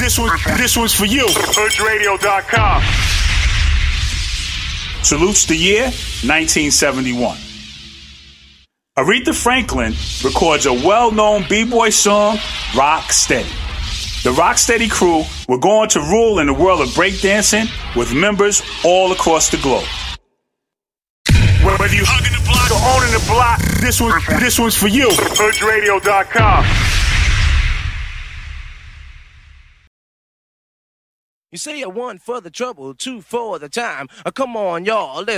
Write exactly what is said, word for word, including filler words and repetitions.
This one, this one's for you. Hood Radio dot com. Salutes the year nineteen seventy-one. Aretha Franklin records a well-known b-boy song, Rock Steady. The Rocksteady crew were going to rule in the world of breakdancing with members all across the globe. Whether you hugging the block or owning the block, this one, this one's for you. Hood Radio dot com. You say a one for the trouble, two for the time. Uh, come on, y'all. Let's